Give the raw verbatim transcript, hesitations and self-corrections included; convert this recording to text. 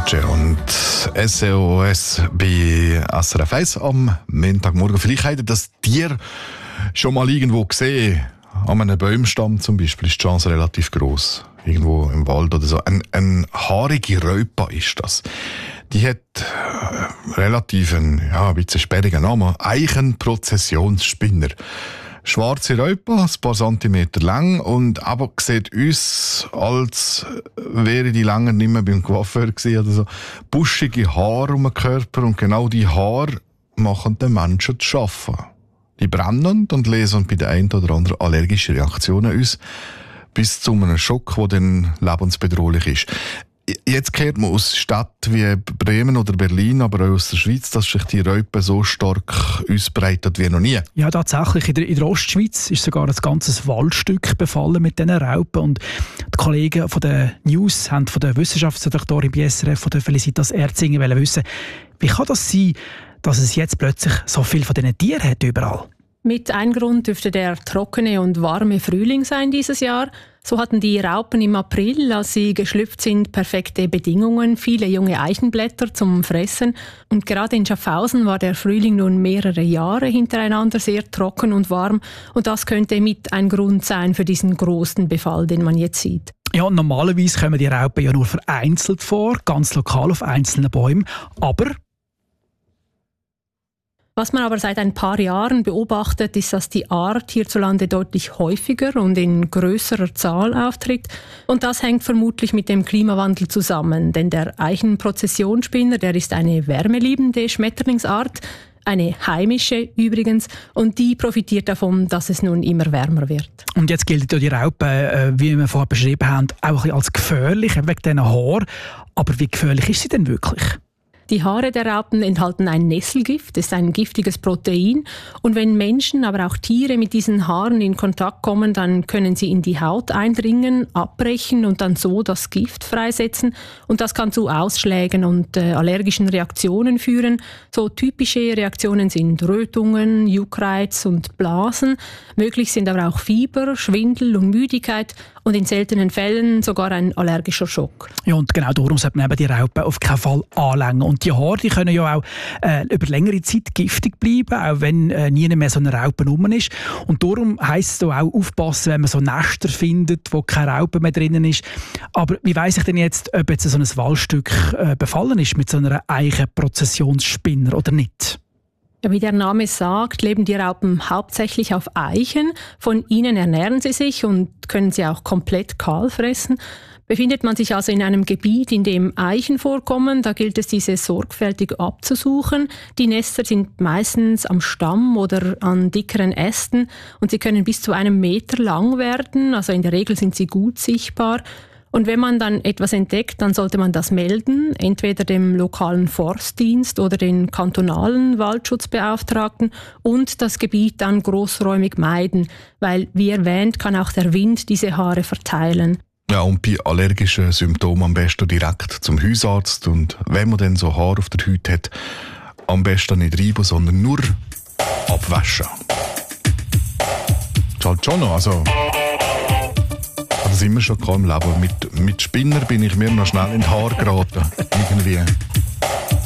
Pace und S O S bei S R F eins am Montagmorgen. Vielleicht habt ihr das Tier schon mal irgendwo gesehen. An einem Baumstamm zum Beispiel ist die Chance relativ gross. Irgendwo im Wald oder so. Ein, ein haarige Raupe ist das. Die hat äh, relativ einen, ja, ein bisschen sperrigen Namen. Eichenprozessionsspinner. Schwarze Raupe, ein paar Zentimeter lang und aber sieht uns, als wäre die lange nicht mehr beim Coiffeur gewesen oder so. Buschige Haare um den Körper und genau die Haare machen den Menschen zu schaffen. Die brennen und lösen bei der einen oder anderen allergische Reaktionen aus, bis zu einem Schock, der dann lebensbedrohlich ist. Jetzt kehrt man aus Städten wie Bremen oder Berlin, aber auch aus der Schweiz, dass sich die Raupe so stark ausbreitet wie noch nie. Ja, tatsächlich. In der, in der Ostschweiz ist sogar ein ganzes Waldstück befallen mit diesen Raupen. Und die Kollegen von der News haben von der Wissenschaftsredaktorin bei S R F, von der Felicitas Erzinger, wissen, wie kann das sein, dass es jetzt plötzlich so viel von diesen Tieren hat überall? Mit ein Grund dürfte der trockene und warme Frühling sein dieses Jahr. So hatten die Raupen im April, als sie geschlüpft sind, perfekte Bedingungen, viele junge Eichenblätter zum Fressen. Und gerade in Schaffhausen war der Frühling nun mehrere Jahre hintereinander sehr trocken und warm. Und das könnte mit ein Grund sein für diesen großen Befall, den man jetzt sieht. Ja, normalerweise kommen die Raupen ja nur vereinzelt vor, ganz lokal auf einzelnen Bäumen. Aber was man aber seit ein paar Jahren beobachtet, ist, dass die Art hierzulande deutlich häufiger und in größerer Zahl auftritt. Und das hängt vermutlich mit dem Klimawandel zusammen. Denn der Eichenprozessionsspinner, der ist eine wärmeliebende Schmetterlingsart, eine heimische übrigens, und die profitiert davon, dass es nun immer wärmer wird. Und jetzt gilt ja die Raupe, wie wir vorher beschrieben haben, auch ein bisschen als gefährlich, wegen diesen Haaren. Aber wie gefährlich ist sie denn wirklich? Die Haare der Raupen enthalten ein Nesselgift, das ist ein giftiges Protein. Und wenn Menschen, aber auch Tiere mit diesen Haaren in Kontakt kommen, dann können sie in die Haut eindringen, abbrechen und dann so das Gift freisetzen. Und das kann zu Ausschlägen und äh, allergischen Reaktionen führen. So typische Reaktionen sind Rötungen, Juckreiz und Blasen. Möglich sind aber auch Fieber, Schwindel und Müdigkeit. Und in seltenen Fällen sogar ein allergischer Schock. Ja, und genau darum sollte man eben die Raupen auf keinen Fall anlängen. Und die Haare, die können ja auch äh, über längere Zeit giftig bleiben, auch wenn äh, nie mehr so eine Raupe rum ist. Und darum heisst es auch aufpassen, wenn man so Nester findet, wo keine Raupe mehr drinnen ist. Aber wie weiss ich denn jetzt, ob jetzt so ein Waldstück äh, befallen ist mit so einer Eichenprozessionsspinner oder nicht? Ja, wie der Name sagt, leben die Raupen hauptsächlich auf Eichen. Von ihnen ernähren sie sich und können sie auch komplett kahl fressen. Befindet man sich also in einem Gebiet, in dem Eichen vorkommen, da gilt es, diese sorgfältig abzusuchen. Die Nester sind meistens am Stamm oder an dickeren Ästen und sie können bis zu einem Meter lang werden. Also in der Regel sind sie gut sichtbar. Und wenn man dann etwas entdeckt, dann sollte man das melden, entweder dem lokalen Forstdienst oder den kantonalen Waldschutzbeauftragten und das Gebiet dann großräumig meiden, weil, wie erwähnt, kann auch der Wind diese Haare verteilen. Ja, und bei allergischen Symptomen am besten direkt zum Hausarzt. Und wenn man dann so Haare auf der Haut hat, am besten nicht reiben, sondern nur abwaschen. Das ist halt schon noch, also... Das immer schon im Leben. Mit, mit Spinner bin ich mir noch schnell in die Haare geraten. Irgendwie.